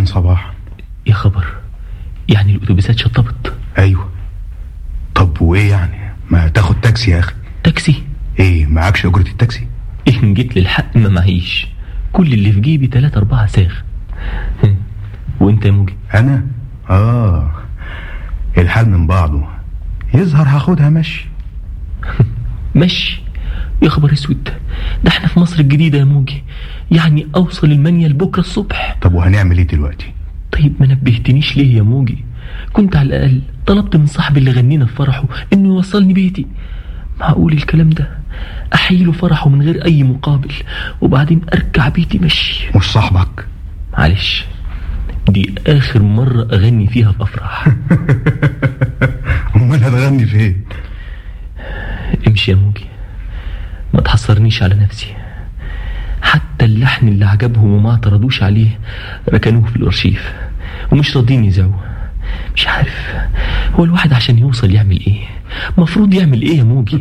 صباح. يا خبر، يعني الأتوبيسات شطبت؟ ايوه. طب وايه يعني، ما تاخد تاكسي يا اخي؟ تاكسي؟ ايه معكش اجرة التاكسي؟ إن جيت للحق ما معيش، كل اللي في جيبي 3-4 ساغ. وانت يا موجي؟ انا الحال من بعضه، يظهر هاخدها مشي. مشي؟ يا خبر اسود، ده احنا في مصر الجديدة يا موجي، يعني اوصل المنيل بكرة الصبح. طب وهنعمل ايه دلوقتي؟ طيب ما نبهتنيش ليه يا موجي؟ كنت على الاقل طلبت من صاحبي اللي غنينا في فرحه انه يوصلني بيتي. معقول الكلام ده؟ احيله فرحه من غير اي مقابل وبعدين ارجع بيتي مشي؟ مش صاحبك؟ معلش، دي اخر مرة اغني فيها في افراح. امال هتغني فين؟ امشي يا موجي، ما تحصرنيش على نفسي. حتى اللحن اللي عجبهم وما اعترضوش عليه ركنوه في الارشيف ومش راضين يذاعوه. مش عارف، هو الواحد عشان يوصل يعمل ايه؟ مفروض يعمل ايه يا موجي؟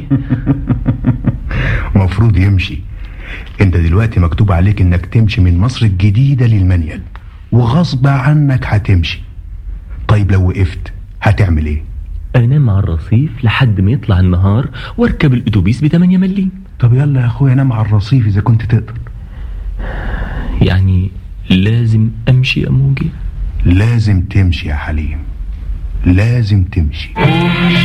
مفروض يمشي. انت دلوقتي مكتوب عليك انك تمشي من مصر الجديدة للمنيل، وغصب عنك هتمشي. طيب لو وقفت هتعمل ايه؟ انام على الرصيف لحد ما يطلع النهار واركب الاتوبيس ب8 مليم. طب يلا يا اخويا نام على الرصيف اذا كنت تقدر. يعني لازم امشي يا موجي؟ لازم تمشي يا حليم، لازم تمشي.